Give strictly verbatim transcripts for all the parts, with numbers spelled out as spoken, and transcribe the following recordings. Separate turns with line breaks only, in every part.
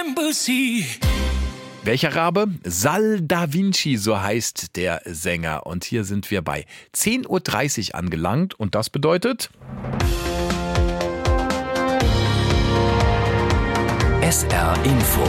Welcher Rabe? Sal Da Vinci, so heißt der Sänger. Und hier sind wir bei zehn Uhr dreißig angelangt und das bedeutet...
S R Info.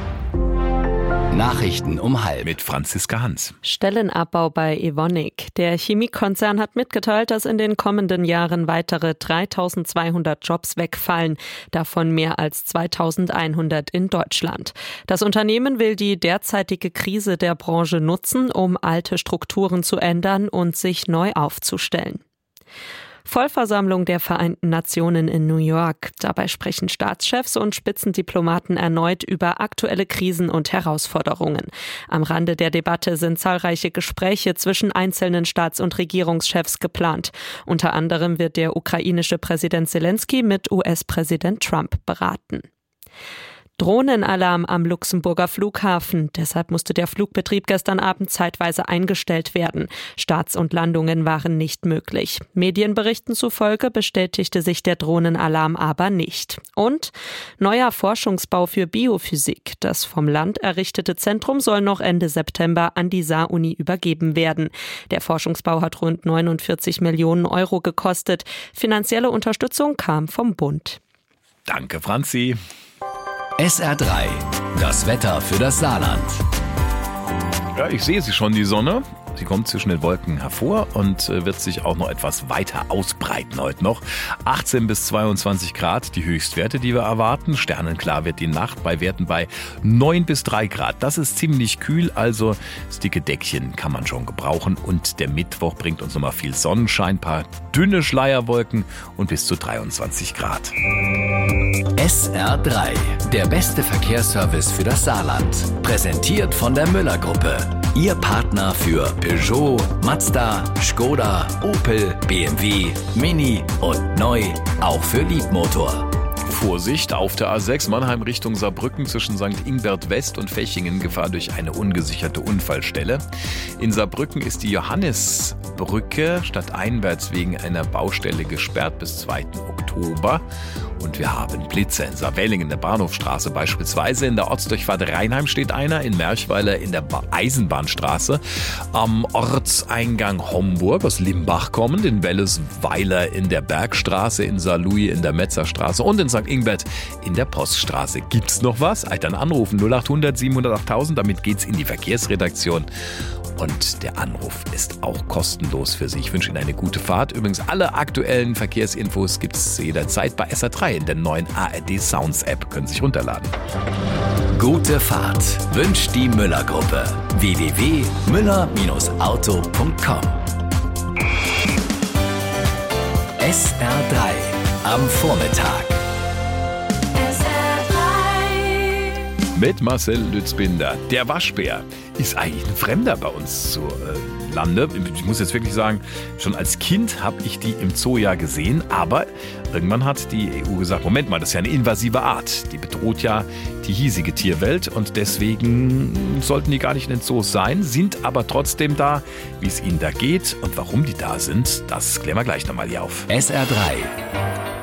Nachrichten um halb.
Mit Franziska Hans.
Stellenabbau bei Evonik. Der Chemiekonzern hat mitgeteilt, dass in den kommenden Jahren weitere dreitausendzweihundert Jobs wegfallen, davon mehr als zweitausendeinhundert in Deutschland. Das Unternehmen will die derzeitige Krise der Branche nutzen, um alte Strukturen zu ändern und sich neu aufzustellen. Vollversammlung der Vereinten Nationen in New York. Dabei sprechen Staatschefs und Spitzendiplomaten erneut über aktuelle Krisen und Herausforderungen. Am Rande der Debatte sind zahlreiche Gespräche zwischen einzelnen Staats- und Regierungschefs geplant. Unter anderem wird der ukrainische Präsident Zelensky mit U S-Präsident Trump beraten. Drohnenalarm am Luxemburger Flughafen. Deshalb musste der Flugbetrieb gestern Abend zeitweise eingestellt werden. Starts und Landungen waren nicht möglich. Medienberichten zufolge bestätigte sich der Drohnenalarm aber nicht. Und neuer Forschungsbau für Biophysik. Das vom Land errichtete Zentrum soll noch Ende September an die Saar-Uni übergeben werden. Der Forschungsbau hat rund neunundvierzig Millionen Euro gekostet. Finanzielle Unterstützung kam vom Bund.
Danke, Franzi.
S R drei. Das Wetter für das Saarland.
Ja, ich sehe sie schon, die Sonne. Sie kommt zwischen den Wolken hervor und wird sich auch noch etwas weiter ausbreiten heute noch. achtzehn bis zweiundzwanzig Grad, die Höchstwerte, die wir erwarten. Sternenklar wird die Nacht bei Werten bei neun bis drei Grad. Das ist ziemlich kühl, also das dicke Deckchen kann man schon gebrauchen. Und der Mittwoch bringt uns nochmal viel Sonnenschein, paar dünne Schleierwolken und bis zu dreiundzwanzig Grad.
S R drei, der beste Verkehrsservice für das Saarland. Präsentiert von der Müller-Gruppe. Ihr Partner für Peugeot, Mazda, Skoda, Opel, B M W, Mini und neu auch für Liebmotor.
Vorsicht, auf der A sechs Mannheim Richtung Saarbrücken zwischen Sankt Ingbert West und Fechingen Gefahr durch eine ungesicherte Unfallstelle. In Saarbrücken ist die Johannisbrücke stadteinwärts wegen einer Baustelle gesperrt bis zweiten Oktober. Und wir haben Blitzer in Saarwelling in der Bahnhofstraße beispielsweise. In der Ortsdurchfahrt Rheinheim steht einer, in Merchweiler in der Eisenbahnstraße. Am Ortseingang Homburg aus Limbach kommend, in Wellesweiler in der Bergstraße, in Saarlouis in der Metzerstraße und in Sankt Ingbert in der Poststraße. Gibt's noch was? Dann anrufen null acht hundert siebenhundertachttausend, damit geht's in die Verkehrsredaktion. Und der Anruf ist auch kostenlos für Sie. Ich wünsche Ihnen eine gute Fahrt. Übrigens, alle aktuellen Verkehrsinfos gibt es jederzeit bei S R drei in der neuen A R D Sounds App. Können Sie sich runterladen.
Gute Fahrt wünscht die Müller-Gruppe. w w w punkt müller auto punkt com. S R drei am Vormittag.
Mit Marcel Lützbinder. Der Waschbär ist eigentlich ein Fremder bei uns zu äh, Lande. Ich muss jetzt wirklich sagen, schon als Kind habe ich die im Zoo ja gesehen, aber irgendwann hat die E U gesagt, Moment mal, das ist ja eine invasive Art. Die bedroht ja die hiesige Tierwelt und deswegen sollten die gar nicht in den Zoos sein, sind aber trotzdem da. Wie es ihnen da geht und warum die da sind, das klären wir gleich nochmal hier auf.
S R drei